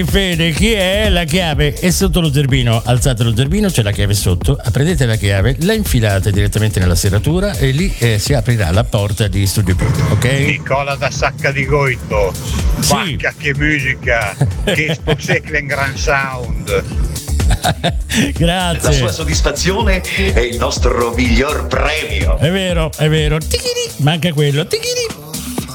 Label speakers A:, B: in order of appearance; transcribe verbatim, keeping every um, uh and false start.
A: Fede, chi è? La chiave è sotto lo zerbino. Alzate lo zerbino, c'è la chiave sotto. Prendete la chiave, la infilate direttamente nella serratura e lì eh, si aprirà la porta di Studio Più, ok?
B: Nicola da Sacca di Goito.
A: Sì.
B: Bacca, che musica, che spettacolo gran sound.
A: Grazie.
C: La sua soddisfazione è il nostro miglior premio.
A: È vero, è vero. Tichini, manca quello. Tichini.